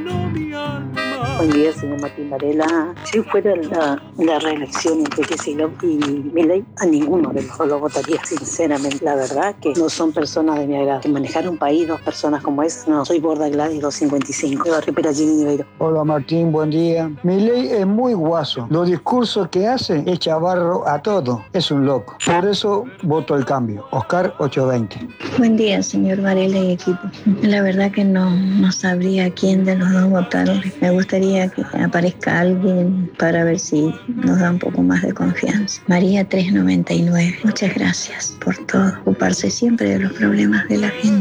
Buen día, señor Martín Varela. Si fuera la reelección entre Kicillof y Milei, a ninguno de los dos lo votaría, sinceramente. La verdad que no son personas de mi agrado. Que manejar un país, dos personas como esas, no. Soy Borda Gladys 255, de Barrio Perallín y Niveiro. Hola Martín, buen día. Milei es muy guaso. Los discursos que hace echa barro a todo. Es un loco. Por eso voto el cambio. Oscar 820. Buen día, señor Varela y equipo. La verdad que no sabría a quién de los dos votarle. Me gustaría que aparezca alguien para ver si nos da un poco más de confianza. María 399. Muchas gracias por todo. Ocuparse siempre de los problemas de la gente.